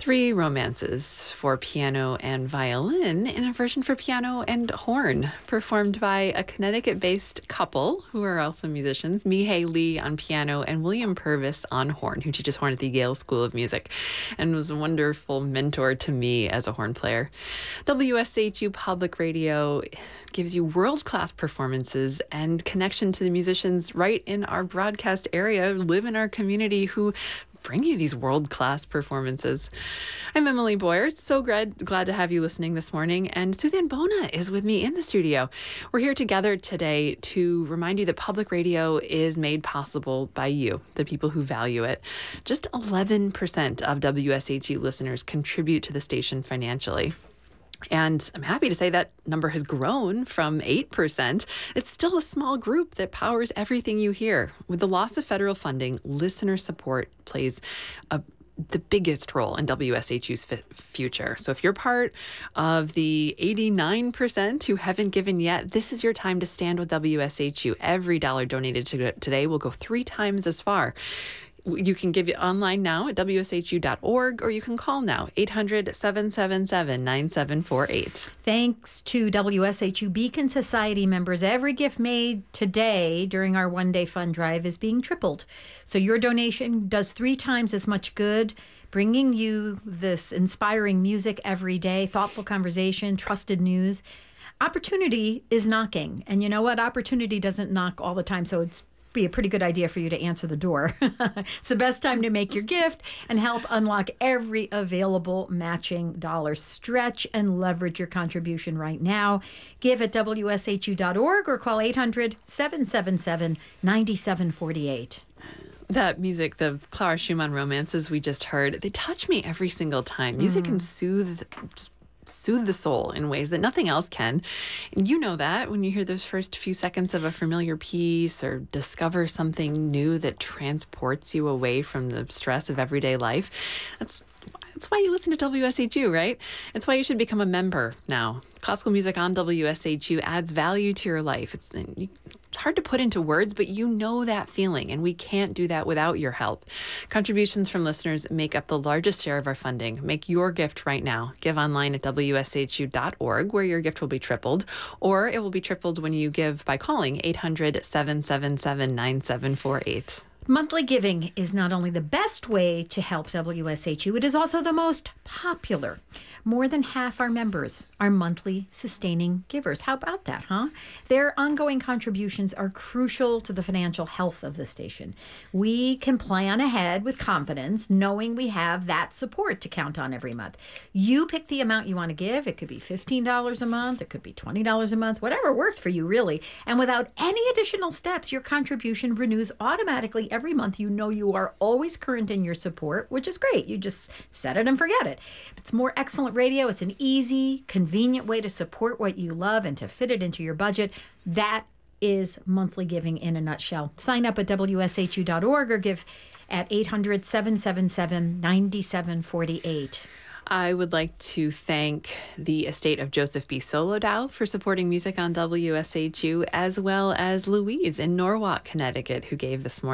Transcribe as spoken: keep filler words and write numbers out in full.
Three romances for piano and violin in a version for piano and horn, performed by a Connecticut-based couple who are also musicians, Mihai Lee on piano and William Purvis on horn, who teaches horn at the Yale School of Music and was a wonderful mentor to me as a horn player. W S H U Public Radio gives you world-class performances and connection to the musicians right in our broadcast area, live in our community, who bring you these world-class performances. I'm Emily Boyer. So glad, glad to have you listening this morning. And Suzanne Bona is with me in the studio. We're here together today to remind you that public radio is made possible by you, the people who value it. Just eleven percent of W S H U listeners contribute to the station financially. And I'm happy to say that number has grown from eight percent. It's still a small group that powers everything you hear. With the loss of federal funding, listener support plays a the biggest role in W S H U's f- future. So if you're part of the eighty-nine percent who haven't given yet, this is your time to stand with W S H U. Every dollar donated to today will go three times as far. You can give it online now at W S H U dot org, or you can call now, eight hundred, seven seven seven, nine seven four eight. Thanks to W S H U Beacon Society members, every gift made today during our one-day fund drive is being tripled. So your donation does three times as much good, bringing you this inspiring music every day, thoughtful conversation, trusted news. Opportunity is knocking. And you know what? Opportunity doesn't knock all the time, so it's be a pretty good idea for you to answer the door. It's the best time to make your gift and help unlock every available matching dollar. Stretch and leverage your contribution right now. Give at W S H U dot org or call eight hundred, seven seven seven, nine seven four eight. That music, the Clara Schumann romances we just heard, they touch me every single time. Music mm. can soothe just soothe the soul in ways that nothing else can. And you know that when you hear those first few seconds of a familiar piece or discover something new that transports you away from the stress of everyday life. That's That's why you listen to W S H U, right? It's why you should become a member now. Classical music on W S H U adds value to your life. It's, it's hard to put into words, but you know that feeling, and we can't do that without your help. Contributions from listeners make up the largest share of our funding. Make your gift right now. Give online at W S H U dot org, where your gift will be tripled, or it will be tripled when you give by calling eight hundred, seven seven seven, nine seven four eight. Monthly giving is not only the best way to help W S H U, it is also the most popular. More than half our members are monthly sustaining givers. How about that, huh? Their ongoing contributions are crucial to the financial health of the station. We can plan ahead with confidence, knowing we have that support to count on every month. You pick the amount you want to give. It could be fifteen dollars a month. It could be twenty dollars a month, whatever works for you, really. And without any additional steps, your contribution renews automatically every month. You know you are always current in your support, which is great. You just set it and forget it. It's more excellent radio. It's an easy, convenient way to support what you love and to fit it into your budget. That is monthly giving in a nutshell. Sign up at W S H U dot org or give at eight hundred, seven seven seven, nine seven four eight. I would like to thank the estate of Joseph B. Solodow for supporting music on W S H U, as well as Louise in Norwalk, Connecticut, who gave this morning.